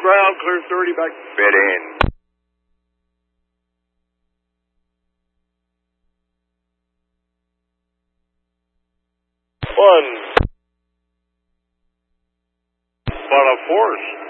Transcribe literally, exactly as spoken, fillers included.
ground, clear thirty back. Bid in. One. What a force.